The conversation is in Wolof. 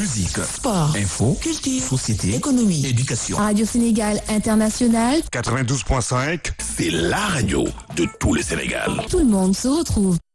Musique, sport, info, culture, société, économie, éducation. Radio Sénégal International, 92.5, C'est la radio de tout le Sénégal. tout le monde se retrouve.